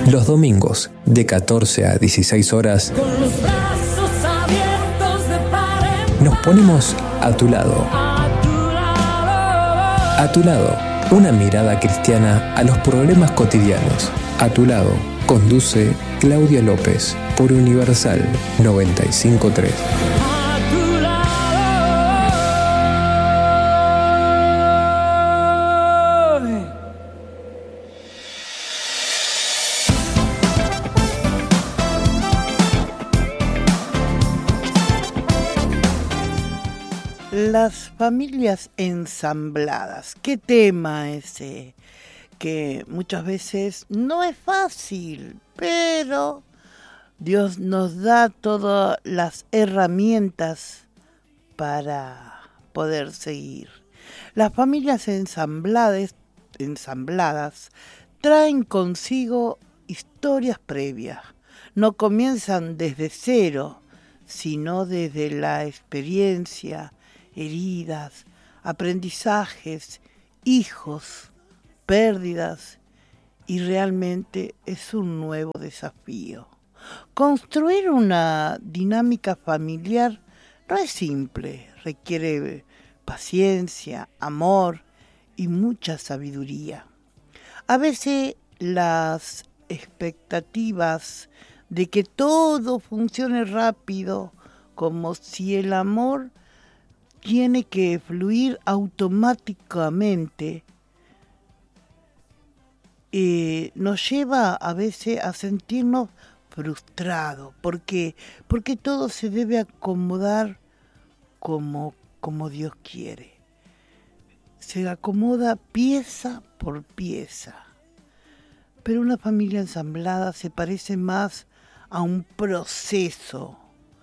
Los domingos, de 14 a 16 horas, Con los brazos abiertos de par en par. nos ponemos a tu lado. A tu lado. A tu lado, una mirada cristiana a los problemas cotidianos. A tu lado, conduce Claudia López por Universal 95.3. A tu lado. Las familias ensambladas. ¿Qué tema ese? Que muchas veces no es fácil, pero Dios nos da todas las herramientas para poder seguir. Las familias ensambladas traen consigo historias previas. No comienzan desde cero, sino desde la experiencia, heridas, aprendizajes, hijos, pérdidas, y realmente es un nuevo desafío. Construir una dinámica familiar no es simple, requiere paciencia, amor y mucha sabiduría. A veces las expectativas de que todo funcione rápido, como si el amor tiene que fluir automáticamente, nos lleva a veces a sentirnos frustrados, porque todo se debe acomodar como Dios quiere. Se acomoda pieza por pieza. Pero una familia ensamblada se parece más a un proceso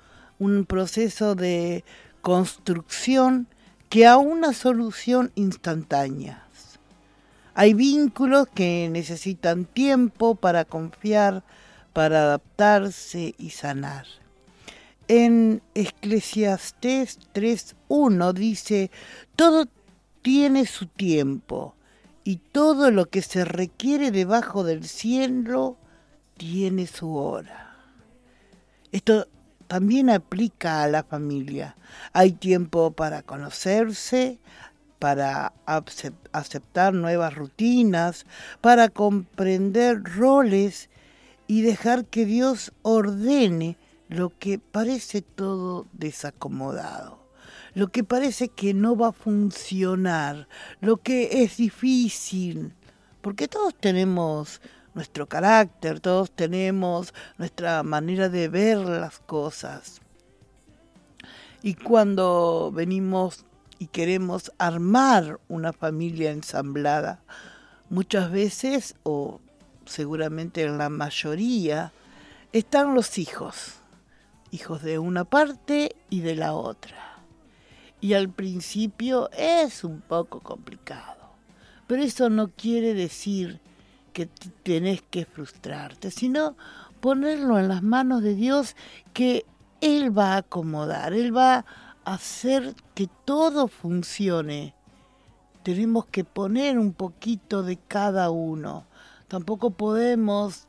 de construcción que a una solución instantánea. Hay vínculos que necesitan tiempo para confiar, para adaptarse y sanar. En Eclesiastés 3:1 dice: todo tiene su tiempo y todo lo que se requiere debajo del cielo tiene su hora. Esto también aplica a la familia. Hay tiempo para conocerse, para aceptar nuevas rutinas, para comprender roles y dejar que Dios ordene lo que parece todo desacomodado, lo que parece que no va a funcionar, lo que es difícil, porque todos tenemos nuestro carácter, todos tenemos nuestra manera de ver las cosas. Y cuando venimos y queremos armar una familia ensamblada, muchas veces, o seguramente en la mayoría, están los hijos de una parte y de la otra. Y al principio es un poco complicado, pero eso no quiere decir que tenés que frustrarte, sino ponerlo en las manos de Dios, que Él va a acomodar, Él va a hacer que todo funcione. Tenemos que poner un poquito de cada uno. Tampoco podemos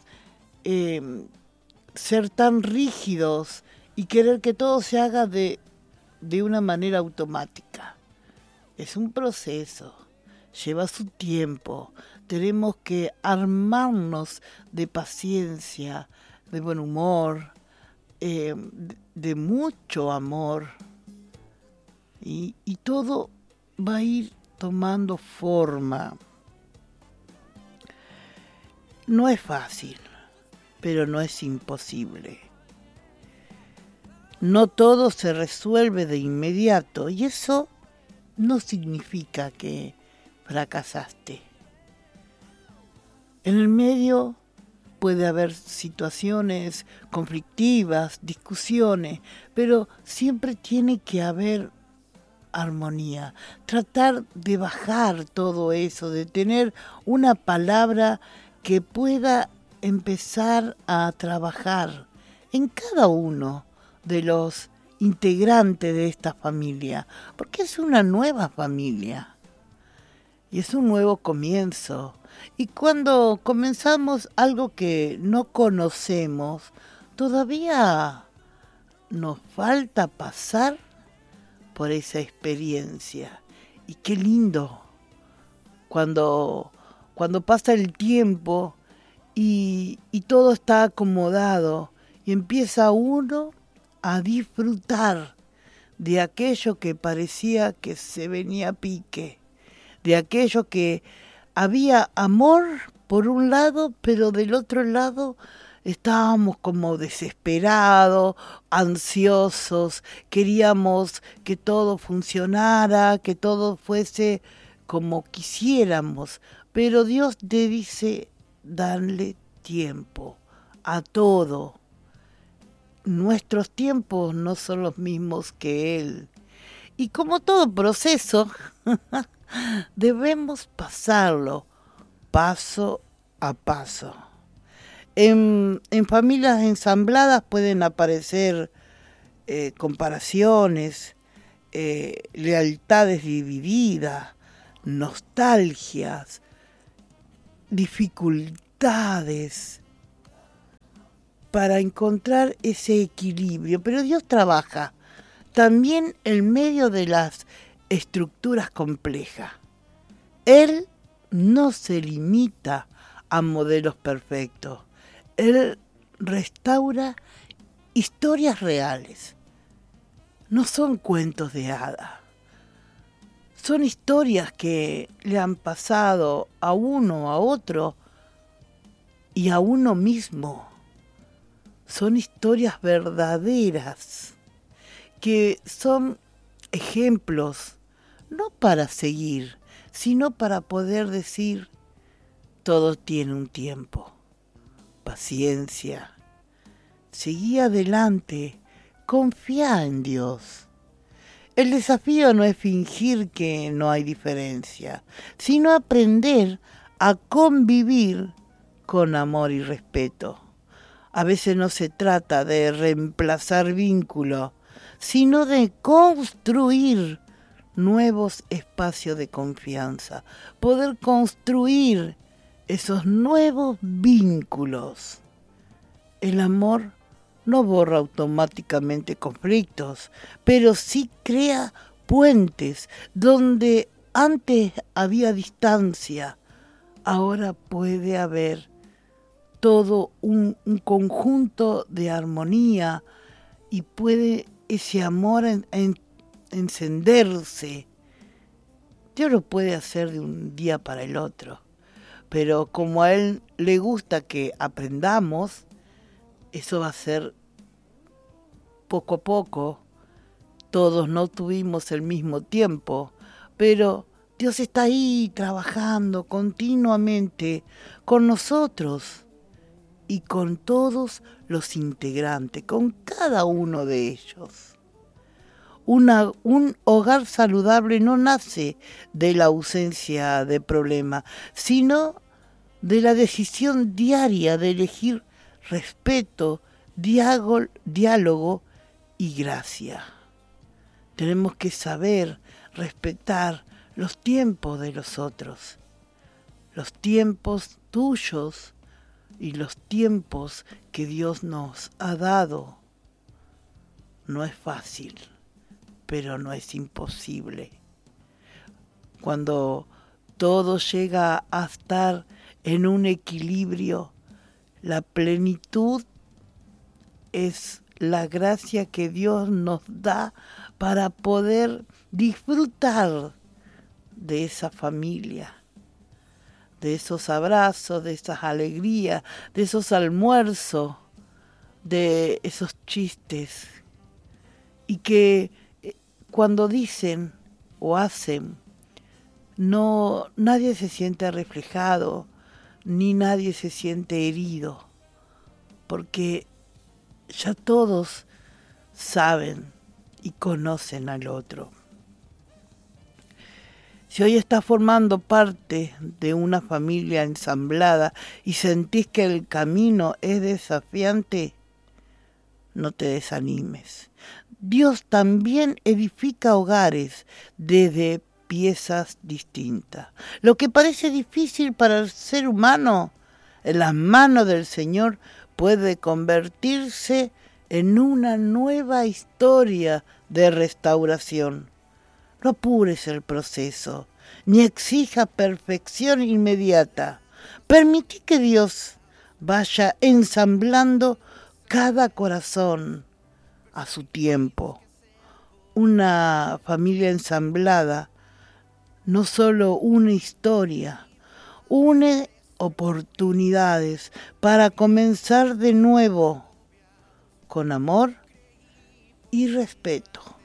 ser tan rígidos y querer que todo se haga de una manera automática. Es un proceso, lleva su tiempo. Tenemos que armarnos de paciencia, de buen humor, de mucho amor. Y todo va a ir tomando forma. No es fácil, pero no es imposible. No todo se resuelve de inmediato, y eso no significa que fracasaste. En el medio puede haber situaciones conflictivas, discusiones, pero siempre tiene que haber armonía. Tratar de bajar todo eso, de tener una palabra que pueda empezar a trabajar en cada uno de los integrantes de esta familia, porque es una nueva familia. y es un nuevo comienzo. Y cuando comenzamos algo que no conocemos, todavía nos falta pasar por esa experiencia. Y qué lindo cuando pasa el tiempo y todo está acomodado y empieza uno a disfrutar de aquello que parecía que se venía a pique, de aquello que había amor por un lado, pero del otro lado estábamos como desesperados, ansiosos, queríamos que todo funcionara, que todo fuese como quisiéramos, pero Dios te dice, dale tiempo a todo. Nuestros tiempos no son los mismos que Él. Y como todo proceso, debemos pasarlo paso a paso. En familias ensambladas pueden aparecer comparaciones, lealtades divididas, nostalgias, dificultades para encontrar ese equilibrio. Pero Dios trabaja también en medio de las estructuras complejas. Él no se limita a modelos perfectos. Él restaura historias reales. No son cuentos de hadas. Son historias que le han pasado a uno, a otro y a uno mismo. Son historias verdaderas que son ejemplos, no para seguir, sino para poder decir, todo tiene un tiempo. Paciencia. Seguí adelante. Confía en Dios. El desafío no es fingir que no hay diferencia, sino aprender a convivir con amor y respeto. A veces no se trata de reemplazar vínculos, sino de construir nuevos espacios de confianza, poder construir esos nuevos vínculos. El amor no borra automáticamente conflictos, pero sí crea puentes donde antes había distancia, ahora puede haber todo un conjunto de armonía y puede ese amor encenderse. Dios lo puede hacer de un día para el otro, pero como a Él le gusta que aprendamos, eso va a ser poco a poco. Todos no tuvimos el mismo tiempo, pero Dios está ahí trabajando continuamente con nosotros y con todos los integrantes, con cada uno de ellos. Un hogar saludable no nace de la ausencia de problemas, sino de la decisión diaria de elegir respeto, diálogo y gracia. Tenemos que saber respetar los tiempos de los otros, los tiempos tuyos y los tiempos que Dios nos ha dado. No es fácil, pero no es imposible. Cuando todo llega a estar en un equilibrio, la plenitud es la gracia que Dios nos da para poder disfrutar de esa familia, de esos abrazos, de esas alegrías, de esos almuerzos, de esos chistes. Y que cuando dicen o hacen, nadie se siente reflejado, ni nadie se siente herido, porque ya todos saben y conocen al otro. Si hoy estás formando parte de una familia ensamblada y sentís que el camino es desafiante, no te desanimes. Dios también edifica hogares desde piezas distintas. Lo que parece difícil para el ser humano, en las manos del Señor, puede convertirse en una nueva historia de restauración. No apures el proceso, ni exija perfección inmediata. Permití que Dios vaya ensamblando cada corazón a su tiempo. Una familia ensamblada no solo une historia, une oportunidades para comenzar de nuevo con amor y respeto.